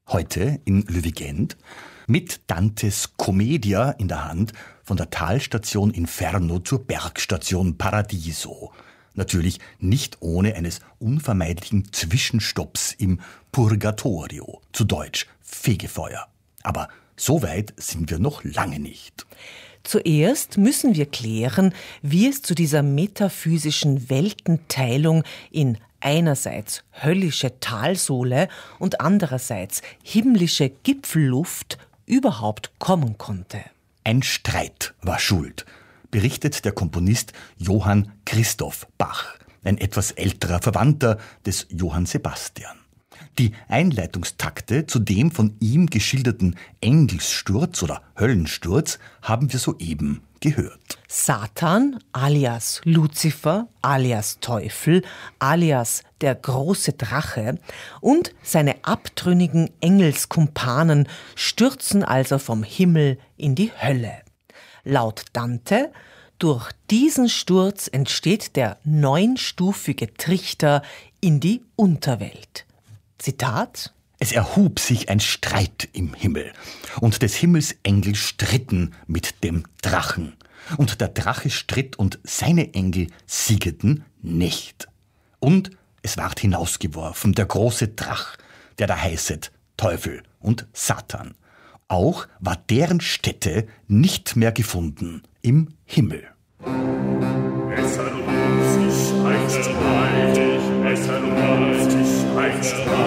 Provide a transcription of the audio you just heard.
Heute in Löwigend mit Dantes Commedia in der Hand von der Talstation Inferno zur Bergstation Paradiso. Natürlich nicht ohne eines unvermeidlichen Zwischenstopps im Purgatorio, zu Deutsch Fegefeuer. Aber so weit sind wir noch lange nicht. Zuerst müssen wir klären, wie es zu dieser metaphysischen Weltenteilung in einerseits höllische Talsohle und andererseits himmlische Gipfelluft überhaupt kommen konnte. Ein Streit war schuld, berichtet der Komponist Johann Christoph Bach, ein etwas älterer Verwandter des Johann Sebastian. Die Einleitungstakte zu dem von ihm geschilderten Engelssturz oder Höllensturz haben wir soeben gehört. Satan alias Luzifer alias Teufel alias der große Drache und seine abtrünnigen Engelskumpanen stürzen also vom Himmel in die Hölle. Laut Dante, durch diesen Sturz entsteht der 9-stufige Trichter in die Unterwelt. Zitat: Es erhub sich ein Streit im Himmel, und des Himmels Engel stritten mit dem Drachen. Und der Drache stritt, und seine Engel siegeten nicht. Und es ward hinausgeworfen der große Drach, der da heißet Teufel und Satan. Auch war deren Stätte nicht mehr gefunden im Himmel. Es erhob sich ein Streit,